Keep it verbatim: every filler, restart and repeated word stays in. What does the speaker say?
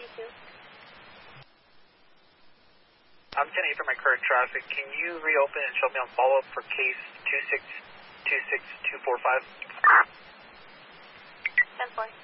fifty-two. I'm ten eight for my current traffic. Can you reopen and show me on follow-up for case two six two six two four five? ten four.